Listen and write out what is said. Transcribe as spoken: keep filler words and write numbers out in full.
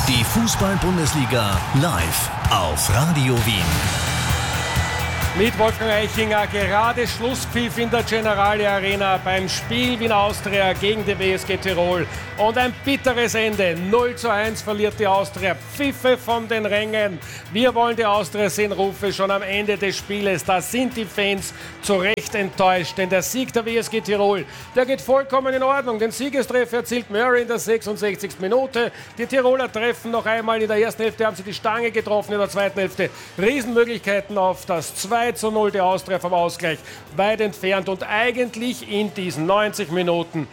Die Fußball-Bundesliga live auf Radio Wien. Mit Wolfgang Eichinger, gerade Schlusspfiff in der Generali Arena beim Spiel Wien Austria gegen die W S G Tirol. Und ein bitteres Ende. null zu eins verliert die Austria. Pfiffe von den Rängen. Wir wollen die Austria sehen, Rufe schon am Ende des Spieles. Da sind die Fans zu Recht enttäuscht, denn der Sieg der W S G Tirol, der geht vollkommen in Ordnung. Den Siegestreffer erzielt Murray in der sechsundsechzigsten Minute. Die Tiroler treffen noch einmal. In der ersten Hälfte haben sie die Stange getroffen, in der zweiten Hälfte Riesenmöglichkeiten auf das zwei zu null. Die Austria vom Ausgleich weit entfernt. Und eigentlich in diesen neunzig Minuten